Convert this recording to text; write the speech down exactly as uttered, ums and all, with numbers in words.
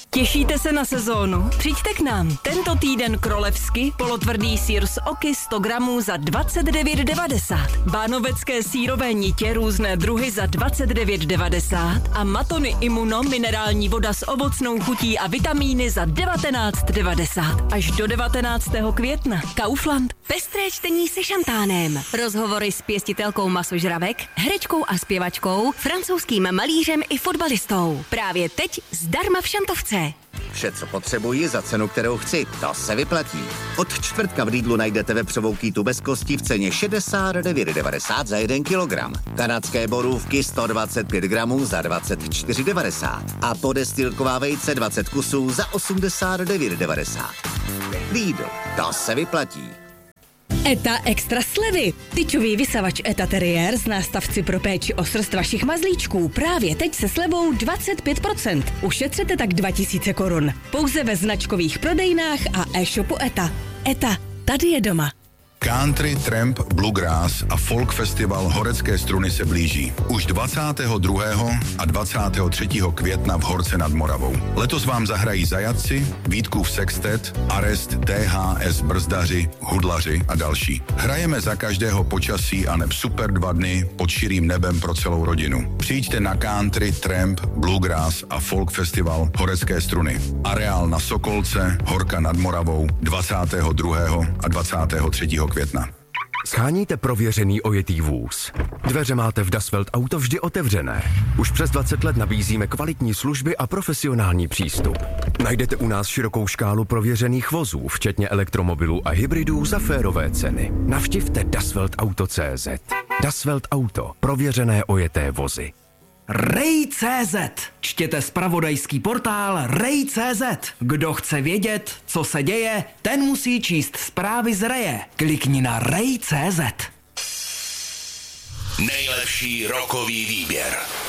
Těšíte se na sezónu? Přijďte k nám. Tento týden krolevsky polotvrdý sýr z Oky sto gramů za dvacet devět devadesát. Bánovecké sýrové nitě různé druhy za dvacet devět devadesát a Matony Immuno minerální voda s ovocnou chutí a vitamíny za devatenáct devadesát. Až do devatenáctého května. Kaufland. Pestré čtení se Šantánem. Rozhovory s pěstitelkou masožravek, herečkou a zpěvačkou, francouzským malířem i fotbalistou. Právě teď zdarma v Šantovce. Vše, co potřebuji za cenu, kterou chci, to se vyplatí. Od čtvrtka v Lidlu najdete vepřovou kýtu bez kosti v ceně šedesát devět devadesát za jeden kilogram. Kanadské borůvky sto dvacet pět gramů za dvacet čtyři devadesát. A podestýlková vejce dvacet kusů za osmdesát devět devadesát. Lidl, to se vyplatí. Eta extra slevy. Tyčový vysavač Eta Terrier z nástavci pro péči o srst vašich mazlíčků právě teď se slevou dvacet pět procent. Ušetřete tak dva tisíce korun. Pouze ve značkových prodejnách a e-shopu Eta. Eta, tady je doma. Country, tramp, bluegrass a folk festival Horecké struny se blíží. Už dvacátého druhého a dvacátého třetího května v Horce nad Moravou. Letos vám zahrají Zajatci, Vítkův sextet, Arest, T H S Brzdaři, Hudlaři a další. Hrajeme za každého počasí a neb super dva dny pod širým nebem pro celou rodinu. Přijďte na country, tramp, bluegrass a folk festival Horecké struny. Areál na Sokolce, Horka nad Moravou, dvacátého druhého a dvacátého třetího května. Sháníte prověřený ojetý vůz. Dveře máte v Dasvelt Auto vždy otevřené. Už přes dvacet let nabízíme kvalitní služby a profesionální přístup. Najdete u nás širokou škálu prověřených vozů, včetně elektromobilů a hybridů za férové ceny. Navštivte dasvelt auto tečka cé zet. Dasvelt Auto. Prověřené ojeté vozy. Rej tečka cé zet. Čtěte zpravodajský portál Rej tečka cé zet. Kdo chce vědět, co se děje, ten musí číst zprávy z Reje. Klikni na Rej tečka cé zet. Nejlepší rokový výběr.